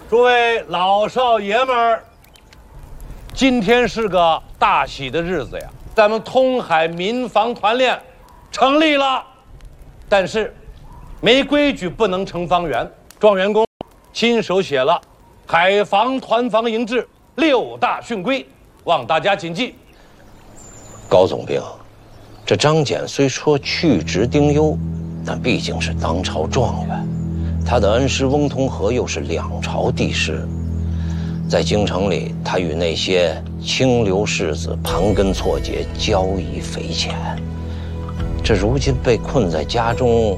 诸位老少爷们儿，今天是个大喜的日子呀！咱们通海民防团练成立了，但是没规矩不能成方圆。状元公亲手写了海防团防营制6大训规，望大家谨记。 高总兵，这张謇虽说去职丁忧，但毕竟是当朝状元，他的恩师翁同龢又是两朝帝师，在京城里，他与那些清流士子盘根错节，交易匪浅。这如今被困在家中，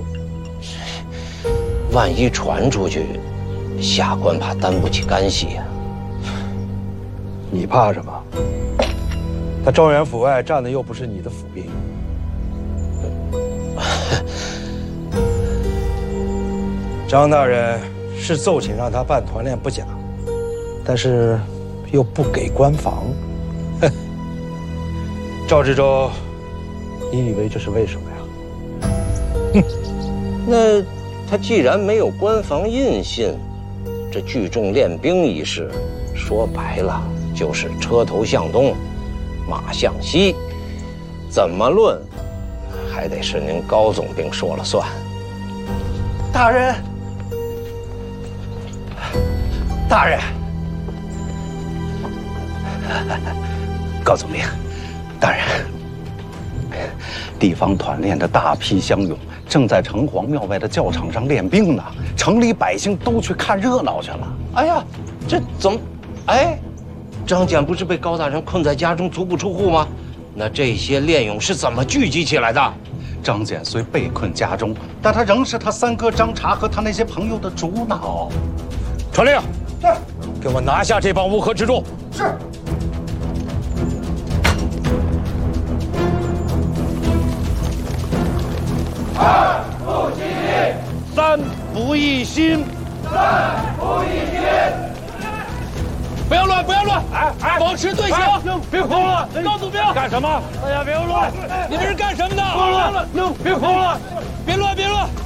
万一传出去，下官怕担不起干系呀。 你怕什么？他状元府外站的又不是你的府兵。张大人是奏请让他办团练不假，但是又不给官房。哼，赵知州，你以为这是为什么呀？ 哼，那他既然没有官房印信，这聚众练兵一事，说白了就是车头向东，马向西，怎么论，还得是您高总兵说了算。 大人，大人， 高总兵，大人，地方团练的大批乡勇正在城隍庙外的教场上练兵呢，城里百姓都去看热闹去了。 哎呀，这怎么？哎，张謇不是被高大人困在家中足不出户吗？那这些练勇是怎么聚集起来的？ 张謇虽被困家中，但他仍是他三哥张察和他那些朋友的主脑。 传令，是，给我拿下这帮乌合之众。是。 2不激励，3不一心，3不一心。不要乱，不要乱！保持队形！别慌了，高总兵！干什么？哎呀，别乱！你们是干什么的？别乱！别慌了！别乱，别乱！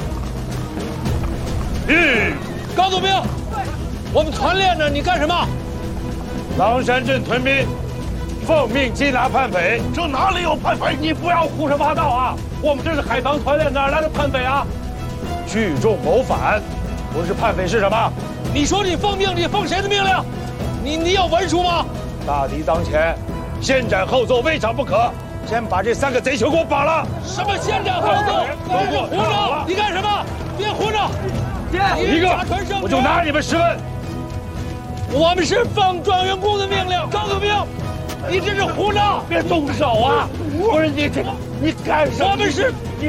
高总兵，我们团练着，你干什么？ 狼山镇屯兵，奉命缉拿叛匪。 这哪里有叛匪？你不要胡说八道啊！我们这是海防团练，哪来的叛匪啊？ 聚众谋反，不是叛匪是什么？ 你说你奉命，你奉谁的命令？你有文书吗？ 大敌当前，先斩后奏未尝不可。先把这3个贼囚给我绑了。 什么先斩后奏？别胡闹！你干什么？别胡闹！ 一个我就拿你们10问。 我们是奉状元公的命令，高总兵，你这是胡闹！别动手啊！不是你干什么？我们是你。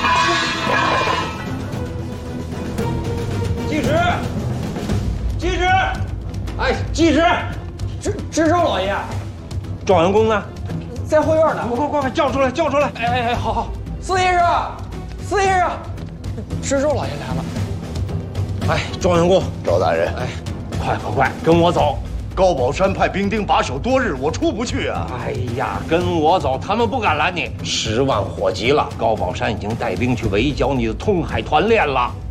继旨，继旨。哎，继旨，知州老爷， 状元公呢？ 在后院呢。 快，叫出来，叫出来！ 哎，好，司先生，知州老爷来了。 哎，状元公， 赵大人， 哎，快，跟我走。 高宝山派兵丁把守多日，我出不去啊！ 哎呀，跟我走，他们不敢拦你。 10万火急了，高宝山已经带兵去围剿你的通海团练了。